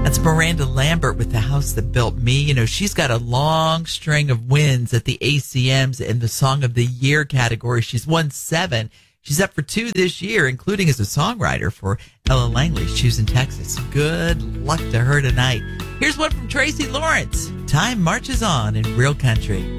That's Miranda Lambert with The House That Built Me. You know, she's got a long string of wins at the ACMs in the Song of the Year category. She's won 7. She's up for 2 this year, including as a songwriter for Ella Langley's Choosing Texas. Good luck to her tonight. Here's one from Tracy Lawrence. Time marches on in real country.